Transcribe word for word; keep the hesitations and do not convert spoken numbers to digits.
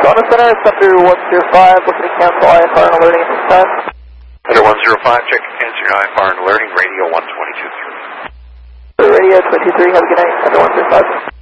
Donna Center, Center one zero five, looking to cancel I F R and alerting at this time. Center one zero five, check to cancel your I F R and alerting, radio one twenty-two point three. Radio twenty-two point three, have a good night, Center one zero five.